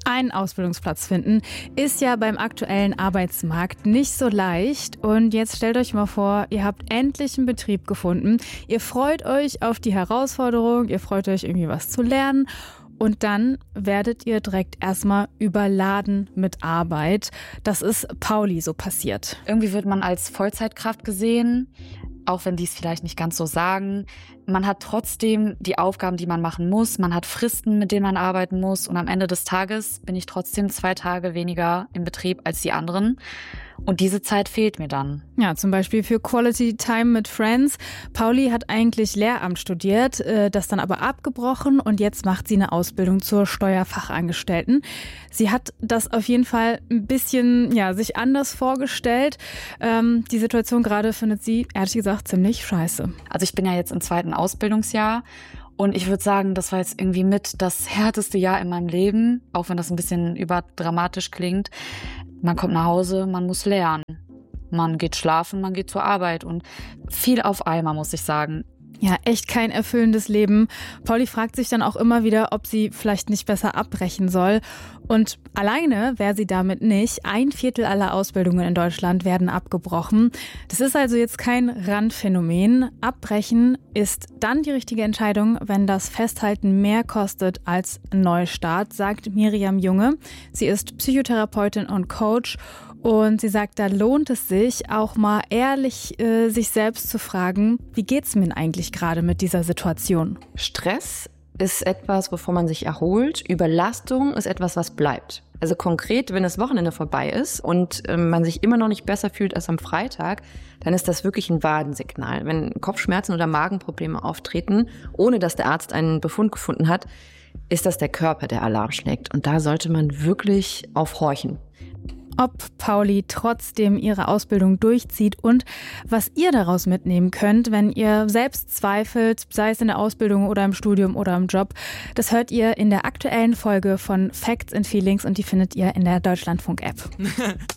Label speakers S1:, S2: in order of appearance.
S1: Einen Ausbildungsplatz finden ist ja beim aktuellen Arbeitsmarkt nicht so leicht. Und jetzt stellt euch mal vor, ihr habt endlich einen Betrieb gefunden. Ihr freut euch auf die Herausforderung, ihr freut euch irgendwie was zu lernen. Und dann werdet ihr direkt erstmal überladen mit Arbeit. Das ist Pauli so passiert.
S2: Irgendwie wird man als Vollzeitkraft gesehen, auch wenn die es vielleicht nicht ganz so sagen. Man hat trotzdem die Aufgaben, die man machen muss. Man hat Fristen, mit denen man arbeiten muss. Und am Ende des Tages bin ich trotzdem 2 Tage weniger im Betrieb als die anderen. Und diese Zeit fehlt mir dann.
S1: Ja, zum Beispiel für Quality Time mit Friends. Pauli hat eigentlich Lehramt studiert, das dann aber abgebrochen und jetzt macht sie eine Ausbildung zur Steuerfachangestellten. Sie hat das auf jeden Fall ein bisschen, sich anders vorgestellt. Die Situation gerade findet sie, ehrlich gesagt, ziemlich scheiße.
S2: Also ich bin ja jetzt im 2. Ausbildungsjahr. Und ich würde sagen, das war jetzt irgendwie mit das härteste Jahr in meinem Leben, auch wenn das ein bisschen überdramatisch klingt. Man kommt nach Hause, man muss lernen. Man geht schlafen, man geht zur Arbeit und viel auf einmal, muss ich sagen.
S1: Ja, echt kein erfüllendes Leben. Pauli fragt sich dann auch immer wieder, ob sie vielleicht nicht besser abbrechen soll. Und alleine wäre sie damit nicht. 1/4 aller Ausbildungen in Deutschland werden abgebrochen. Das ist also jetzt kein Randphänomen. Abbrechen ist dann die richtige Entscheidung, wenn das Festhalten mehr kostet als ein Neustart, sagt Miriam Junge. Sie ist Psychotherapeutin und Coach. Und sie sagt, da lohnt es sich, auch mal ehrlich sich selbst zu fragen, wie geht's mir denn eigentlich gerade mit dieser Situation?
S3: Stress ist etwas, wovon man sich erholt. Überlastung ist etwas, was bleibt. Also konkret, wenn das Wochenende vorbei ist und man sich immer noch nicht besser fühlt als am Freitag, dann ist das wirklich ein Warnsignal. Wenn Kopfschmerzen oder Magenprobleme auftreten, ohne dass der Arzt einen Befund gefunden hat, ist das der Körper, der Alarm schlägt. Und da sollte man wirklich aufhorchen.
S1: Ob Pauli trotzdem ihre Ausbildung durchzieht und was ihr daraus mitnehmen könnt, wenn ihr selbst zweifelt, sei es in der Ausbildung oder im Studium oder im Job. Das hört ihr in der aktuellen Folge von Facts and Feelings und die findet ihr in der Deutschlandfunk-App.